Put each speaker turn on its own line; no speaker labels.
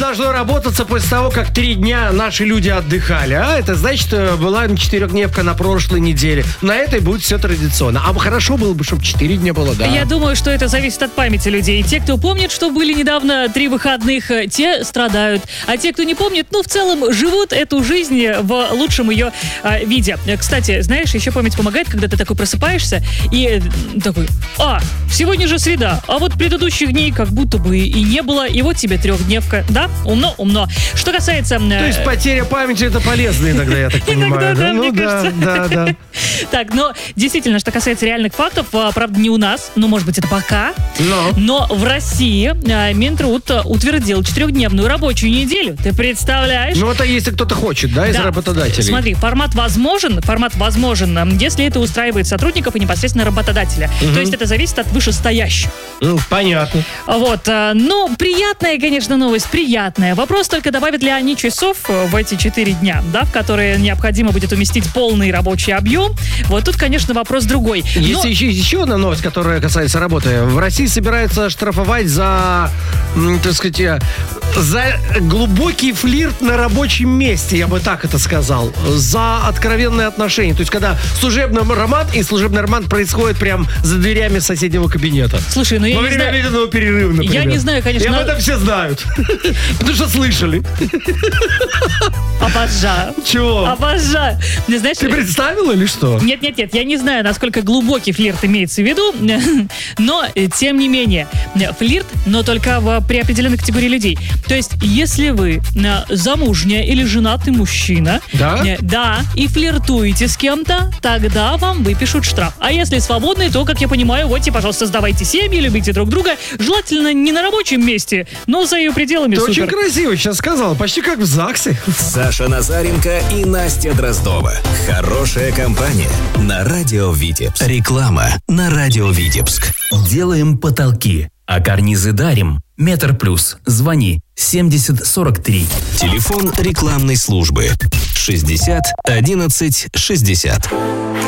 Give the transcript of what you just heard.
должно работаться после того, как 3 дня наши люди отдыхали. Это значит, была 4-дневка на прошлой неделе. На этой будет все традиционно. А хорошо было бы, чтобы 4 дня было, да.
Я думаю, что это зависит от памяти людей. Те, кто помнит, что были недавно 3 выходных, те страдают. А те, кто не помнит, в целом живут эту жизнь в лучшем ее виде. Кстати, знаешь, еще память помогает, когда ты такой просыпаешься и такой: сегодня же среда, а вот предыдущих дней как будто бы и не было, и вот тебе 3-дневка. Да? Умно. Что касается...
То есть потеря памяти — это полезно иногда, я так понимаю.
Иногда, да, мне кажется.
Да.
Так, но действительно, что касается реальных фактов, правда, не у нас, может быть, это пока, но в России Минтруд утвердил 4-дневную рабочую неделю. Ты представляешь?
Это если кто-то хочет, да, из работодателей.
Смотри, формат возможен, если это устраивает сотрудников и непосредственно работодателя. То есть это зависит от вышестоящих.
Понятно.
Приятная, конечно, новость, приятная. Вопрос только, добавят ли они часов в эти 4 дня, в которые необходимо будет уместить полный рабочий объем. Вот тут, конечно, вопрос другой.
Есть еще одна новость, которая касается работы. В России собираются штрафовать за, за глубокий флирт на рабочем месте, я бы так это сказал. За откровенные отношения. То есть, когда служебный роман происходит прям за дверями соседнего кабинета.
Слушай, я
во время обеденного перерыва, например.
Я не знаю, конечно.
И об этом все знают. Потому что слышали.
Обожаю.
Чего?
Обожаю. Знаешь,
ты представила или что?
Нет, я не знаю, насколько глубокий флирт имеется в виду, но, тем не менее, флирт, но только при определенной категории людей. То есть, если вы замужняя или женатый мужчина, и флиртуете с кем-то, тогда вам выпишут штраф. А если свободный, то, как я понимаю, пожалуйста, сдавайте семьи, любите друг друга, желательно не на рабочем месте, но за ее пределами.
Ты очень красиво сейчас сказал, почти как в ЗАГСе.
Саша Назаренко и Настя Дроздова. Хорошая компания на радио Витебск. Реклама на радио Витебск.
Делаем потолки, а карнизы дарим. Метр Плюс. Звони 70 43.
Телефон рекламной службы 60 11 60.